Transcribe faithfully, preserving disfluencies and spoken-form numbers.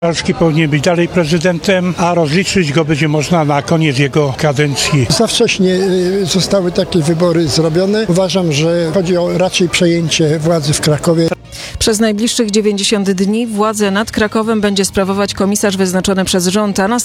Karski powinien być dalej prezydentem, a rozliczyć go będzie można na koniec jego kadencji. Za wcześnie zostały takie wybory zrobione. Uważam, że chodzi o raczej przejęcie władzy w Krakowie. Przez najbliższych dziewięćdziesiąt dni władzę nad Krakowem będzie sprawować komisarz wyznaczony przez rząd, a następnie